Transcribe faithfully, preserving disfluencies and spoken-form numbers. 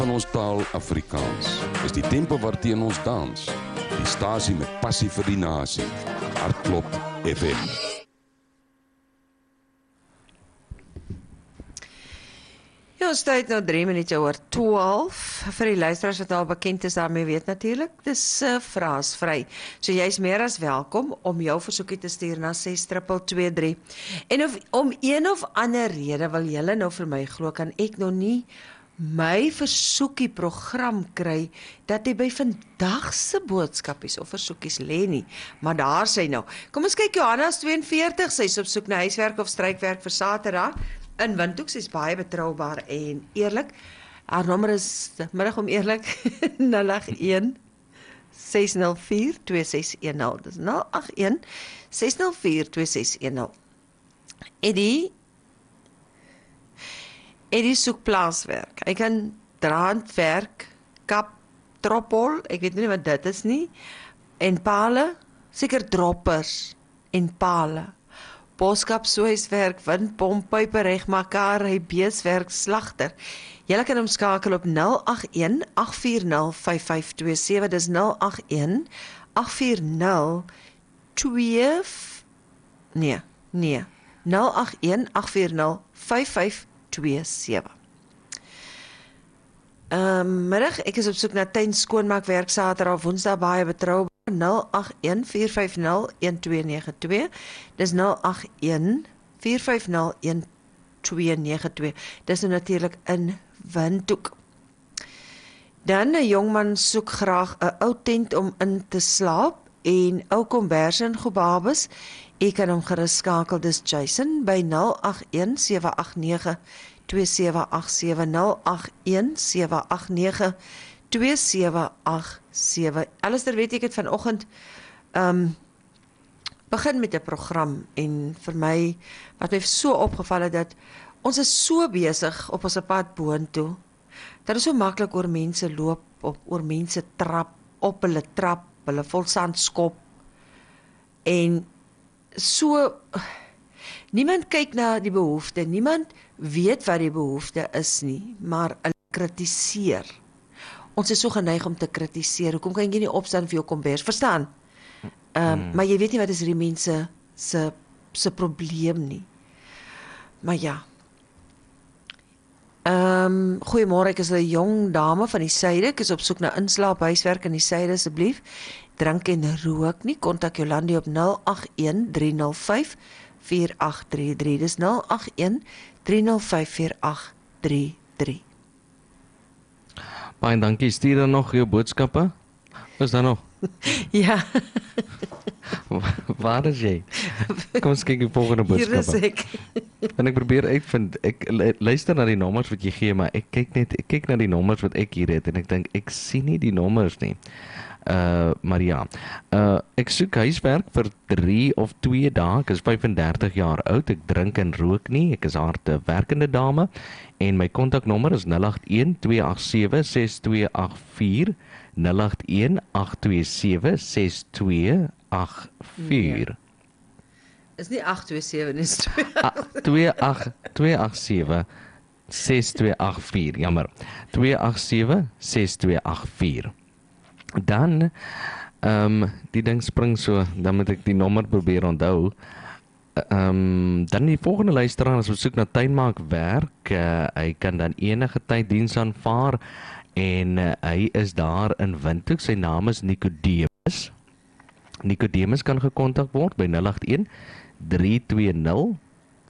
van ons taal Afrikaans is die tempo waarteen ons dans. Die stasie met passie vir die nasie. Hartklop F M. Ja, ons tyd nou drie minute oor twaalf. Vir die luisteraars wat al bekend is daarmee weet natuurlik, dis uh, vraasvry. So jy is meer as welkom om jou versoekie te stuur na ses twee twee drie. En of, om een of ander rede wil julle nou vir my glo, kan ek nou nie my versoekie program kry, dat hy by vandag se boodskapies of versoekies lê nie. Maar daar sy nou. Kom ons kyk, Johanna's twee en veertig, sy is op soek na huiswerk of strykwerk vir Saterdag. In Windhoek, sy is baie betroubaar en eerlik. Haar nommer is, middag om eerlik, nul agt een ses nul vier twee ses een nul. Dis nul agt een ses nul vier twee ses een nul. Eddie, Eddie soek plaaswerk. Hy kan draadwerk, kap, troppel, ek weet nie wat dit is nie, en pale, seker droppers en pale. Boskap, sohuiswerk, windpomp, pype regmekaar, hy beeswerk, slagter. Julle kan hom skakel op nul agt een agt vier nul vyf vyf twee sewe, dis nul agt een agt vier nul twee nee, nee, nul agt een agt vier nul vyf vyf twee sewe. Um, middag, ek is op soek na tuin skoonmaakwerk Saterdag, Woensdag baie betroubaar. nul agt een vier vyf nul een twee nege twee. Dis nul agt een vier vyf nul een twee nege twee. Dis nou natuurlik in Windhoek. Dan 'n jongman soek graag 'n ou tent om in te slaap en ou kombers en gebabes. Ek kan hom gerus skakel, dis Jason by nul agt een sewe agt nege twee sewe agt sewe, nul agt een sewe agt nege twee sewe agt sewe. Alistair, weet ek het vanoggend um, begin met 'n program en vir my, wat my so opgeval het, dat ons is so besig op ons pad boontoe, dat is so maklik oor mense loop, op, oor mense trap, op hulle trap, hulle vol sand skop, en so, niemand kyk na die behoefte, niemand weet wat die behoefte is nie, maar hulle kritiseer. Ons is so geneig om te kritiseer. Hoekom kan jy nie opstaan vir jou kombers? Verstaan? Um, mm. Maar jy weet nie wat is die mense se se probleem nie. Maar ja. Um, Goeiemôre, ek is 'n jong dame van die suide. Ek is op soek na inslaaphuiswerk in die suide asseblief. Drink en rook nie. Kontak Jolandi op nul agt een drie nul vyf vier agt drie drie. Dis nul agt een drie nul vyf vier agt drie drie. Baie dankie, stuur dan nog jou boodskappe. Is daar nog? Ja. Waar is jy? Kom ons kyk die volgende boodskappe. Hier is ek. En ek probeer uitvind, ek luister na die nommers wat jy gee, maar ek kyk net, ek kyk na die nommers wat ek hier het, en ek dink, ek sien nie die nommers nie. Uh, maar ja, uh, ek soek huiswerk vir drie of twee dae, ek is vyf en dertig jaar oud, ek drink en rook nie, ek is harte werkende dame, en my kontaknommer is nul agt een twee agt sewe ses twee agt vier, nul agt een agt twee sewe ses twee agt vier. Nee. Is nie agt twee sewe, dis twee agt sewe ses twee agt vier, jammer, twee agt sewe ses twee agt vier. Dan, um, die ding spring so, dan moet ek die nommer probeer onthou. Um, dan die volgende luisteraar, as we soek na tuinmaakwerk, uh, hy kan dan enige tyd diens aanvaar, en uh, hy is daar in Windhoek, sy naam is Nicodemus. Nicodemus kan gekontak word by nul agt een drie twee nul